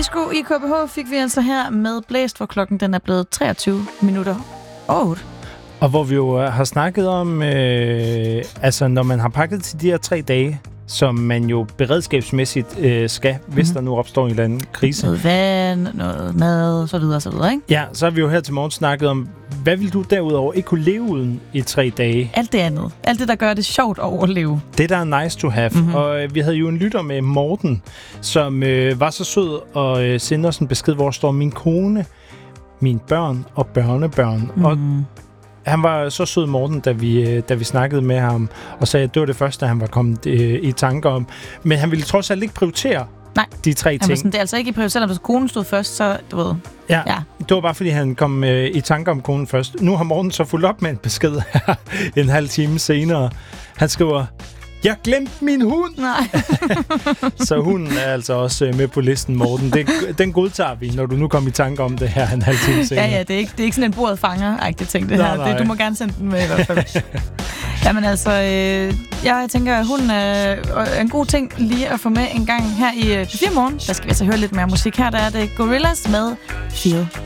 Disco i KBH fik vi altså her med Blæst, hvor klokken den er blevet 23 minutter over 8. Og hvor vi jo har snakket om, altså når man har pakket til de her 3 dage, som man jo beredskabsmæssigt skal, hvis der nu opstår en eller anden krise. Noget vand, noget mad, så videre, ikke? Ja, så har vi jo her til morgen snakket om, hvad vil du derudover ikke kunne leve uden i 3 dage? Alt det andet. Alt det, der gør det sjovt at overleve. Det, der er nice to have. Og vi havde jo en lytter med, Morten, som var så sød og sendte os en besked, hvor står min kone, mine børn og børnebørn. Og han var så sød, Morten, da vi snakkede med ham, og sagde, at det var det første, han var kommet i tanker om. Men han ville trods alt ikke prioritere de 3 ting. Sådan, det er altså ikke prioriteret, selvom konen stod først, så du ved. Ja, det var bare, fordi han kom i tanker om konen først. Nu har Morten så fulgt op med en besked her en halv time senere. Han skriver, jeg glemte min hund! Nej. Så hunden er altså også med på listen, Morten. Den godtager vi, når du nu kommer i tanker om det her en halv time senere. Ja, det er ikke sådan en bordet fanger-agtig ting, det her. Nej. Du må gerne sende den med i hvert fald. Jamen altså, jeg tænker, at hunden er en god ting lige at få med en gang her i P4 Morgen. Der skal vi altså høre lidt mere musik. Her der er det Gorillaz med Feel